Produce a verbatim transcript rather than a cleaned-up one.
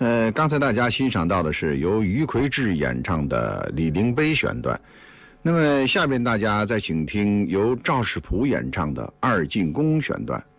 呃，刚才大家欣赏到的是由于魁智演唱的《李陵碑》选段，那么下面大家再请听由赵世普演唱的《二进宫》选段。